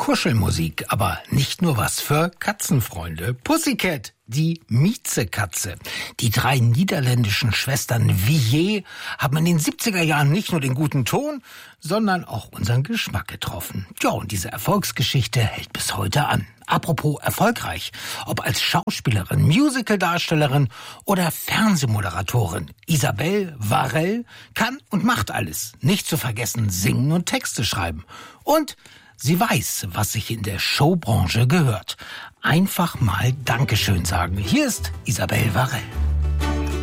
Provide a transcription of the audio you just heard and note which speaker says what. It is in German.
Speaker 1: Kuschelmusik, aber nicht nur was für Katzenfreunde. Pussycat, die Miezekatze. Die 3 niederländischen Schwestern Villiers haben in den 70er Jahren nicht nur den guten Ton, sondern auch unseren Geschmack getroffen. Ja, und diese Erfolgsgeschichte hält bis heute an. Apropos erfolgreich, ob als Schauspielerin, Musicaldarstellerin oder Fernsehmoderatorin, Isabelle Varell kann und macht alles. Nicht zu vergessen singen und Texte schreiben. Und sie weiß, was sich in der Showbranche gehört. Einfach mal Dankeschön sagen. Hier ist Isabelle Varell.